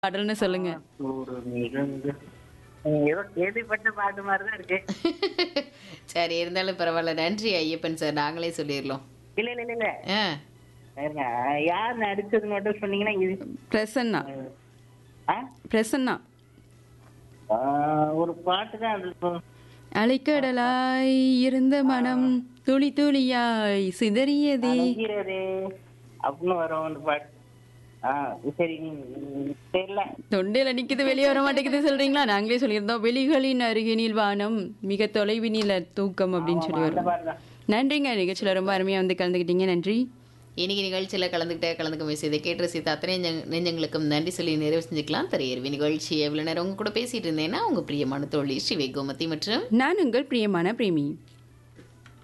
பாடல்னு சொல்லுங்க. ஒரு மிகுந்து ஏதோ கேள்விப்பட்ட பாட்டு மாதிரி தான் இருக்கு. சரி இருந்தாலும் பரவாயில்ல. நன்றி ஐயப்பன் சார். நாங்களே சொல்லிடலாம். இல்ல இல்ல இல்ல இல்ல ஆ இருங்க. யார் நடிச்சது மட்டும் சொன்னீங்கன்னா இது பிரசன்னா. ஆ? பிரசன்னா. ஆ, ஒரு பாட்டு தான் அது அலைக்கடலாய் இருந்த மனம் துளி துளியாய் சிதறியதே. நனைகிறதே அப்படின்னு வரும் அந்த பாட்டு. ஆ சரி தெரியல. தொண்டையில நிக்குது வெளியே வர மாட்டேங்குது சொல்றீங்களா? நாங்களே சொல்லியிருந்தோம். வெளிகளின் அருகினில் வானம் மிக தொலைவினில் தூக்கம் அப்படின்னு சொல்லி அந்த வரும். பாட்டு தான். நன்றிங்க, நிகழ்ச்சியில ரொம்ப அருமையா வந்து கலந்துக்கிட்டீங்க. நன்றி. இன்னைக்கு நிகழ்ச்சியில் கலந்துக்க விஷயத்தை கேட்டு ரசித்த அத்தனை நெஞ்சங்களுக்கும் நன்றி சொல்லி நிறைவு செஞ்சுக்கலாம். திரையறிவி நிகழ்ச்சி எவ்வளவு நேரம் உங்க கூட பேசிட்டு இருந்தேன்னா உங்க பிரியமான தோழி ஸ்ரீ கோமதி மற்றும் நான் உங்கள் பிரியமான பிரேமி.